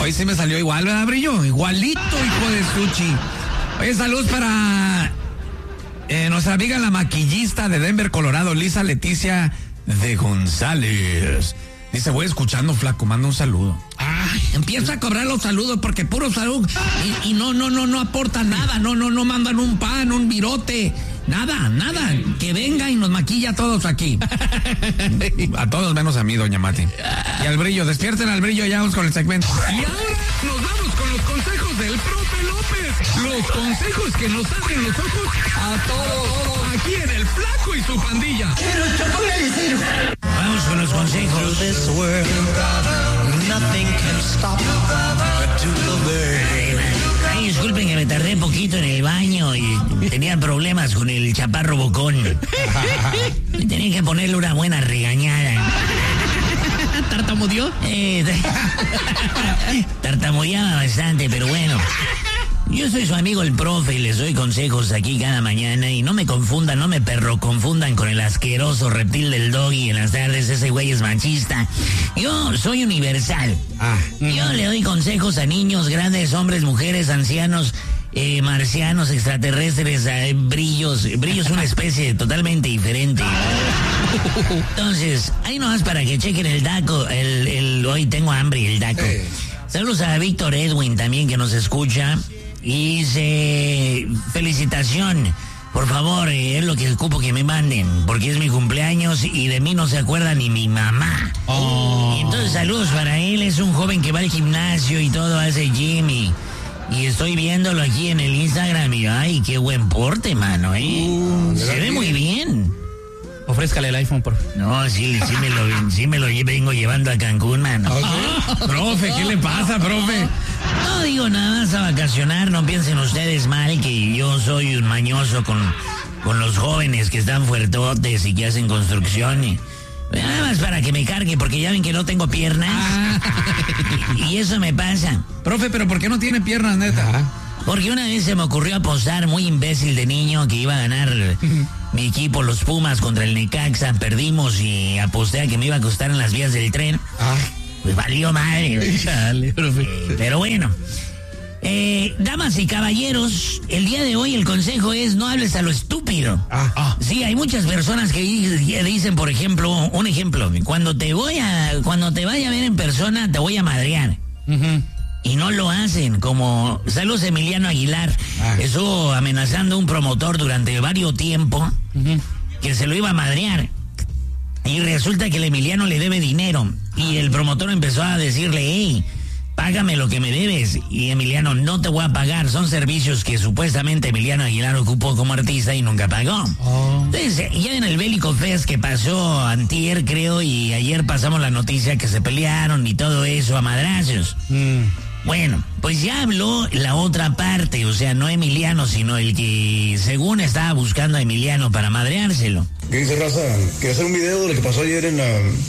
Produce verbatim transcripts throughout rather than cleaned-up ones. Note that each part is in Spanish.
Hoy sí me salió igual, ¿verdad, Brillo? Igualito, hijo de Suchi. Oye, saludos para eh, nuestra amiga la maquillista de Denver, Colorado, Lisa Leticia de González. Dice, voy escuchando, flaco, manda un saludo. Ay, empieza a cobrar los saludos porque puro salud y, y no, no, no, no aporta nada, no, no, no mandan un pan, un virote, nada, nada, que venga y nos maquilla a todos aquí. A todos menos a mí, doña Mati. Y al Brillo, despierten al Brillo, ya vamos con el segmento. Y ahora nos vamos con los consejos del profe López. Los consejos que nos abren los ojos a todos. Aquí en El Flaco y su pandilla. Vamos con los consejos. Ay, disculpen que me tardé poquito en el baño y tenía problemas con el chaparro bocón. Tenía que ponerle una buena regañada. ¿Tartamudeó? Eh, tartamudeaba bastante, pero bueno. Yo soy su amigo el profe y les doy consejos aquí cada mañana y no me confundan, no me perro confundan con el asqueroso reptil del Doggy en las tardes, ese güey es machista. Yo soy universal. Ah. Yo le doy consejos a niños, grandes, hombres, mujeres, ancianos, eh, marcianos, extraterrestres, eh, brillos. Brillo es una especie totalmente diferente. Entonces, ahí nomás para que chequen el daco, el, el hoy tengo hambre, el daco. Saludos a Víctor Edwin también que nos escucha. Y dice, felicitación, por favor, eh, es lo que ocupo que me manden, porque es mi cumpleaños y de mí no se acuerda ni mi mamá. Oh. Y entonces saludos para él, es un joven que va al gimnasio y todo, hace gym y, y estoy viéndolo aquí en el Instagram y ay, qué buen porte, mano, ¿eh? Uh, se ve muy bien. Ofrézcale el iPhone, por favor. No, sí, sí me lo, sí me lo vengo llevando a Cancún, mano. Okay. Profe, ¿qué le pasa, profe? No digo nada más a vacacionar, no piensen ustedes mal que yo soy un mañoso con, con los jóvenes que están fuertotes y que hacen construcción y nada más para que me cargue porque ya ven que no tengo piernas. Ah. Y, y eso me pasa. Profe, pero ¿por qué no tiene piernas, neta? Porque una vez se me ocurrió apostar muy imbécil de niño que iba a ganar mi equipo, los Pumas, contra el Necaxa. Perdimos y aposté a que me iba a acostar en las vías del tren. Ah. Pues valió madre. Dale, profe. Eh, pero bueno. Eh, damas y caballeros, el día de hoy el consejo es no hables a lo estúpido. Ah, ah. Sí, hay muchas personas que dicen, por ejemplo, un ejemplo, cuando te voy a, cuando te vaya a ver en persona, te voy a madrear. Uh-huh. Y no lo hacen, como saludos Emiliano Aguilar, ah. estuvo amenazando a un promotor durante varios tiempos, uh-huh. que se lo iba a madrear. Y resulta que el Emiliano le debe dinero. Y el promotor empezó a decirle, hey, págame lo que me debes. Y Emiliano, no te voy a pagar. Son servicios que supuestamente Emiliano Aguilar ocupó como artista y nunca pagó. Oh. Entonces, ya en el Bélico Fest que pasó antier, creo, y ayer pasamos la noticia que se pelearon y todo eso a madrazos. Mm. Bueno, pues ya habló la otra parte, o sea, no Emiliano, sino el que según estaba buscando a Emiliano para madreárselo. ¿Qué dice, raza? Quiero hacer un video de lo que pasó ayer en la...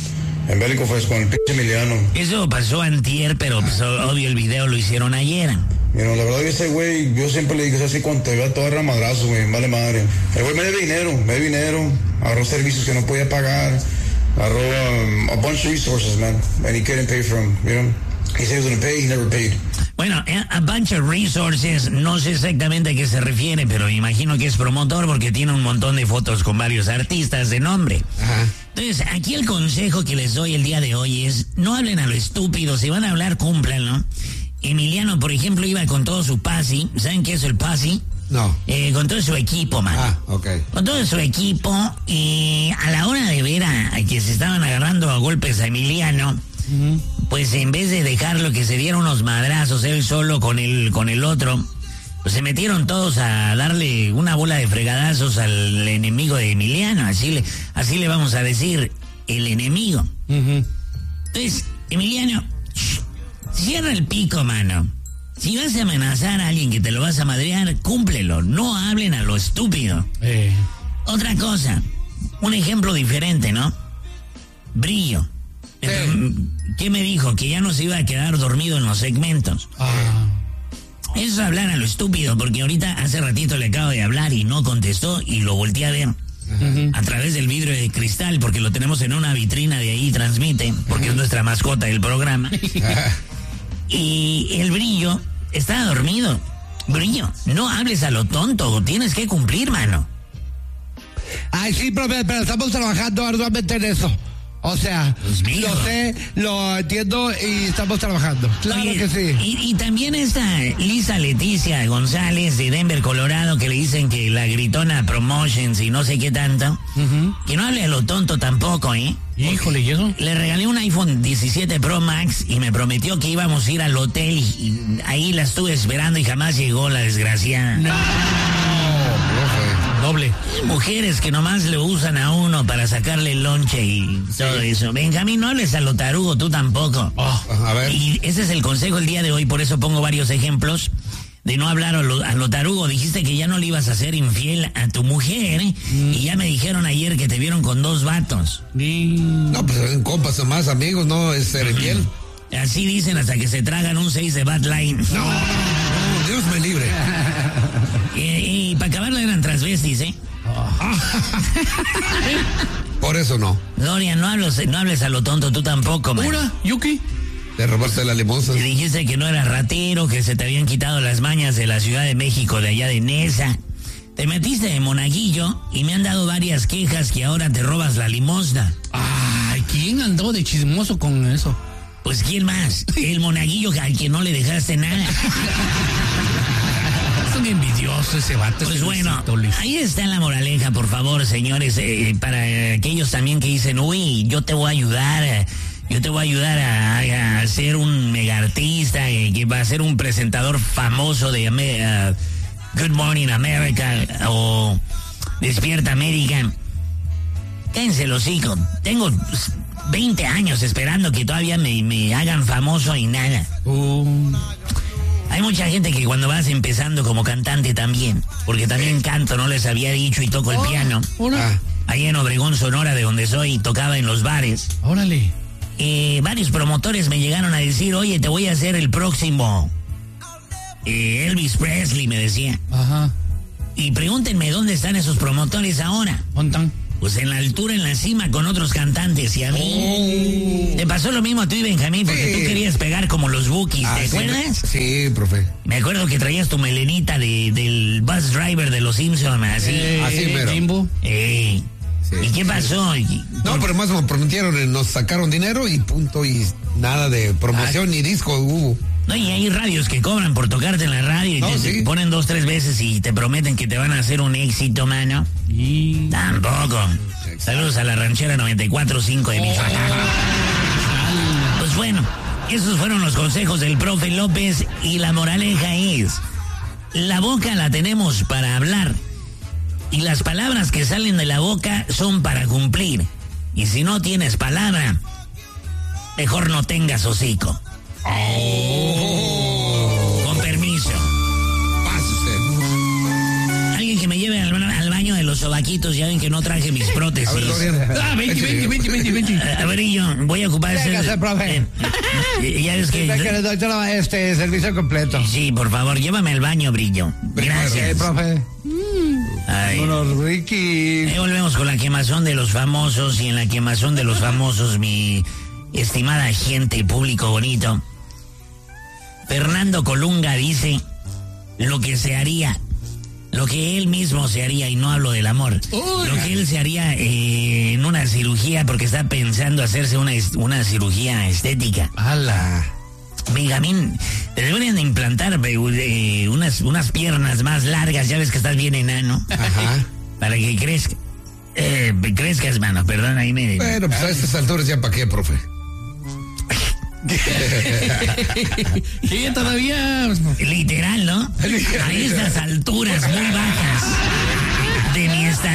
En Bélico Fest con el pinche Emiliano. Eso pasó antier, pero pues, obvio el video lo hicieron ayer. Mira, la verdad que ese güey, yo siempre le dije así, cuando te vea todo era madrazo, güey, vale madre. El güey me debe dinero, me debe dinero, agarró servicios que no podía pagar, agarró um, a bunch of resources, man, and he couldn't pay for them, you know? He said he was going to pay, he never paid. Bueno, a bunch of resources, no sé exactamente a qué se refiere, pero imagino que es promotor porque tiene un montón de fotos con varios artistas de nombre. Ajá. Entonces, aquí el consejo que les doy el día de hoy es, no hablen a lo estúpido, si van a hablar, cúmplanlo. Emiliano, por ejemplo, iba con todo su pasi, ¿saben qué es el pasi? No. Eh, con todo su equipo, man. Ah, ok. Con todo su equipo, y a la hora de ver a, a que se estaban agarrando a golpes a Emiliano, uh-huh. pues en vez de dejarlo que se diera unos madrazos él solo con el, con el otro, pues se metieron todos a darle una bola de fregadazos al enemigo de Emiliano, así le, así le vamos a decir, el enemigo. Uh-huh. Entonces, Emiliano, shh, cierra el pico, mano. Si vas a amenazar a alguien que te lo vas a madrear, cúmplelo, no hablen a lo estúpido. Eh. Otra cosa, un ejemplo diferente, ¿no? Brillo. Eh. ¿Qué me dijo? Que ya no se iba a quedar dormido en los segmentos. Ah. Eso es hablar a lo estúpido, porque ahorita hace ratito le acabo de hablar y no contestó y lo volteé a ver. Uh-huh. A través del vidrio de cristal, porque lo tenemos en una vitrina de ahí, transmite, porque uh-huh. es nuestra mascota del programa. Y el Brillo estaba dormido. Brillo, no hables a lo tonto, tienes que cumplir, mano. Ay, sí, profe, pero estamos trabajando arduamente en eso. O sea, Pues lo sé, lo entiendo y estamos trabajando. Claro Oye, que sí. Y, y también esta Lisa Leticia González de Denver, Colorado, que le dicen que la gritona Promotions y no sé qué tanto. Uh-huh. Que no hable a lo tonto tampoco, ¿eh? Híjole, ¿y eso? Le regalé un iPhone diecisiete Pro Max y me prometió que íbamos a ir al hotel y, y ahí la estuve esperando y jamás llegó la desgraciada. No. Doble. Mujeres que nomás le usan a uno para sacarle el lonche y todo eso. Benjamín, no hables a lo tarugo, tú tampoco. Oh, A ver. Y ese es el consejo el día de hoy, por eso pongo varios ejemplos de no hablar a lo, a lo tarugo. Dijiste que ya no le ibas a ser infiel a tu mujer, ¿eh? mm. Y ya me dijeron ayer que te vieron con dos vatos. y... No, pues en compas o más amigos, no es ser infiel. Así dicen hasta que se tragan un seis de Bad Line. No, no, Dios me libre. Y, y para acabarla eran transvestis, ¿eh? Por eso no. Gloria, no hables, no hables a lo tonto, tú tampoco, man. ¿Pura? ¿Yuki? De robarse la limosna. Te dijiste que no eras ratero, que se te habían quitado las mañas de la Ciudad de México, de allá de Nesa. Te metiste de monaguillo y me han dado varias quejas que ahora te robas la limosna. Ay, ¿quién andó de chismoso con eso? Pues ¿quién más? El monaguillo al que no le dejaste nada. Es un envidioso ese vato. Pues ese bueno, Luisito, Luis. ahí está la moraleja, por favor, señores, eh, para aquellos también que dicen, uy, yo te voy a ayudar, eh, yo te voy a ayudar a, a ser un mega artista, eh, que va a ser un presentador famoso de uh, Good Morning America o Despierta América. Cállense los hijos, tengo veinte años esperando que todavía me, me hagan famoso y nada. Uh, Hay mucha gente que cuando vas empezando como cantante también, porque también canto, no les había dicho, y toco el oh, piano. Ahora. Ahí en Obregón, Sonora, de donde soy, tocaba en los bares. Órale. Eh, varios promotores me llegaron a decir, oye, te voy a hacer el próximo eh, Elvis Presley, me decía. Ajá. Y pregúntenme dónde están esos promotores ahora. ¿Montan? Pues en la altura, en la cima, con otros cantantes. Y a mí... Oh. Te pasó lo mismo a tú y Benjamín, porque Sí. tú querías pegar como los Bookies, Ah, ¿te sí, acuerdas? Sí, profe. Me acuerdo que traías tu melenita de, del bus driver de los Simpsons, así. Eh, Así mero. Jimbo. Ey. Sí, ¿Y qué sí. pasó? Y- No, pero más me prometieron, eh, nos sacaron dinero y punto, y nada de promoción ni disco hubo. No, y hay radios que cobran por tocarte en la radio y No, te, te sí. ponen dos, tres veces y te prometen que te van a hacer un éxito, mano. Y... Tampoco. Saludos a la ranchera noventa y cuatro punto cinco de Michoacán. Pues bueno, esos fueron los consejos del profe López y la moraleja es, la boca la tenemos para hablar y las palabras que salen de la boca son para cumplir. Y si no tienes palabra, mejor no tengas hocico. Con permiso. Pase usted. Alguien que me lleve al, al baño de los sobaquitos, ya ven que no traje mis prótesis. A ver, Dorian. Ah, vente, vente, vente, vente, vente. A ver, y yo voy a ocupar ese... Véngase, profe. eh, eh, ya ves que... Ve que le doy todo este servicio completo. Sí, por favor, llévame al baño, Brillo. Ok, Gracias. profe. Ay. Vámonos, Ricky. Ahí volvemos con la quemazón de los famosos y en la quemazón de los famosos, mi estimada gente, público bonito. Fernando Colunga dice lo que se haría, lo que él mismo se haría, y no hablo del amor, Uy. lo que él se haría eh, en una cirugía porque está pensando hacerse una, es- una cirugía estética. ¡Hala! Benjamín, te deberían de implantar eh, unas, unas piernas más largas, ya ves que estás bien enano, Ajá. para que crezca. Eh, crezcas, mano, perdón, ahí me... Bueno, pues a estas alturas ya para qué, profe. ¿Qué todavía? Literal, ¿no? A estas alturas muy bajas de mi estatura.